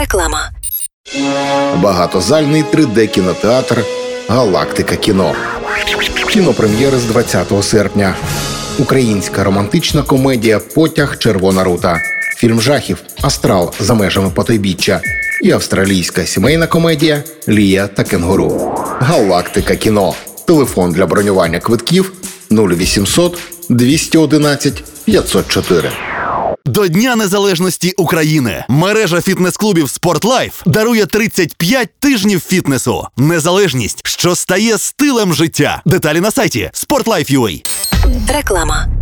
Реклама. Багатозальний 3D-кінотеатр «Галактика кіно». Кінопрем'єри з 20 серпня. Українська романтична комедія «Потяг. Червона рута». Фільм жахів «Астрал. За межами потойбіччя». І австралійська сімейна комедія «Лія та кенгуру». «Галактика кіно». Телефон для бронювання квитків 0800 211 504. До Дня Незалежності України мережа фітнес-клубів «Спортлайф» дарує 35 тижнів фітнесу. Незалежність, що стає стилем життя. Деталі на сайті sportlife.ua. Реклама.